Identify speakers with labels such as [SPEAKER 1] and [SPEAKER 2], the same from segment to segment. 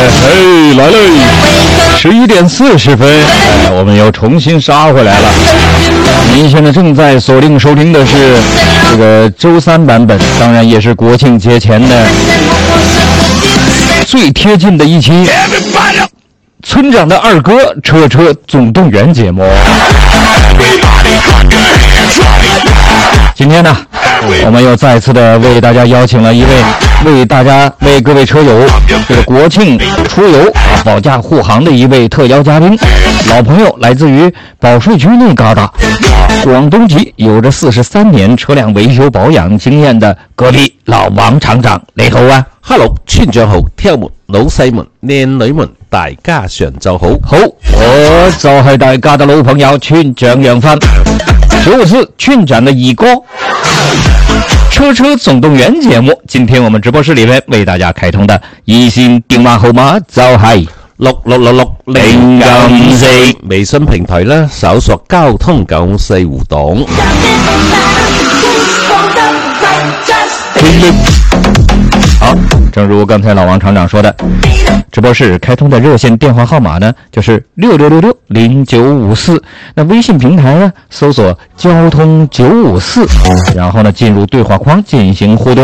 [SPEAKER 1] 来了，11点40分，我们又重新杀回来了。您现在正在锁定收听的是这个周3版本，当然也是国庆节前的最贴近的一期村长的二哥车车总动员节目。今天呢，我们又再次的为大家邀请了一位为各位车友这个国庆出游保驾护航的一位特邀嘉宾，老朋友，来自于保税局那旮瘩，广东籍，有着43年车辆维修保养經驗的隔壁老王廠長，你好啊
[SPEAKER 2] ！Hello， 村長好，聽眾們、老細們、靚女們，大家上晝好。
[SPEAKER 1] 好，我就係大家的老朋友村長楊帆，就是村長的二哥。車車總動員節目，今天我們直播室裏面為大家開通的熱線電話號碼就係66660554，
[SPEAKER 2] 微信平台呢，搜索交通94互動。
[SPEAKER 1] 好，正如刚才老王厂长说的，直播室开通的热线电话号码呢，就是66660954。那微信平台呢，搜索交通954，然后呢，进入对话框进行互动。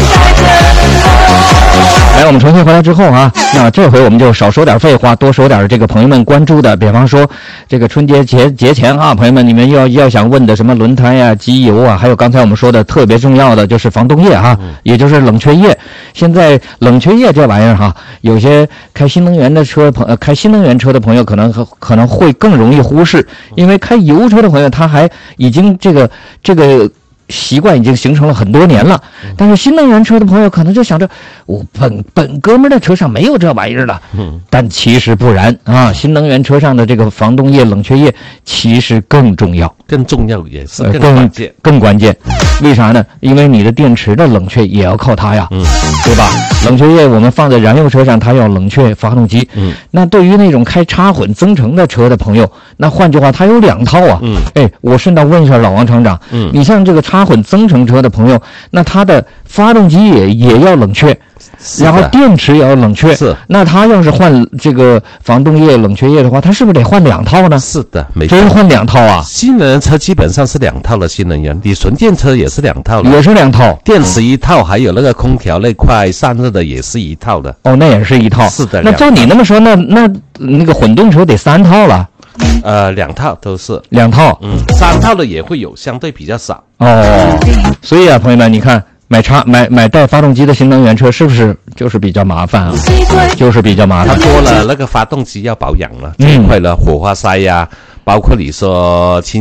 [SPEAKER 1] 来，我们重新回来之后啊，那这回我们就少说点废话，多说点这个朋友们关注的，比方说这个春节节前啊，朋友们你们要想问的什么轮胎啊、机油啊，还有刚才我们说的特别重要的就是防冻液啊，也就是冷却液。现在冷却液这玩意儿哈，有些开新能源车的朋友可能会更容易忽视，因为开油车的朋友他还已经这个习惯已经形成了很多年了，但是新能源车的朋友可能就想着我本哥们的车上没有这玩意儿了，但其实不然啊，新能源车上的这个防冻液、冷却液其实更重要，
[SPEAKER 2] 更重要也是
[SPEAKER 1] 更关键。为啥呢？因为你的电池的冷却也要靠它呀，对吧？冷却液我们放在燃油车上，它要冷却发动机。那对于那种开插混增程的车的朋友，那换句话，它有2套啊。我顺道问一下老王厂长，你像这个插混增程车的朋友，那它的发动机也要冷却，然后电池也要冷却。
[SPEAKER 2] 是，那
[SPEAKER 1] 他要是换这个防冻液、冷却液的话，他是不是得换2套呢？
[SPEAKER 2] 是的，没错。
[SPEAKER 1] 真换2套啊！
[SPEAKER 2] 新能源车基本上是2套的，新能源，你纯电车也是2套的，
[SPEAKER 1] 也是2套，
[SPEAKER 2] 电池1套，还有那个空调那块散热的也是1套的。
[SPEAKER 1] 哦，那也是1套。
[SPEAKER 2] 是的。
[SPEAKER 1] 那照你那么说，那个混动车得3套了。
[SPEAKER 2] 2套都是
[SPEAKER 1] 2套
[SPEAKER 2] ，3套的也会有，相对比较少。
[SPEAKER 1] 所以啊，朋友们，你看买带发动机的新能源车是不是就是比较麻烦啊？就是比较麻烦，
[SPEAKER 2] 它多了那个发动机要保养了，这一块了火花塞呀，包括你说